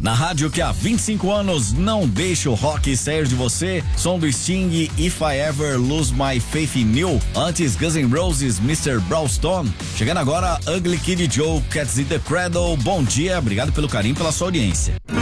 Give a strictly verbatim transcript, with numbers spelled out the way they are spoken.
Na rádio que há vinte e cinco anos não deixa o rock sair de você. Som do Sting, If I Ever Lose My Faith in You. Antes Guns N' Roses, mister Brownstone. Chegando agora, Ugly Kid Joe, Cats in the Cradle. Bom dia, obrigado pelo carinho, pela sua audiência.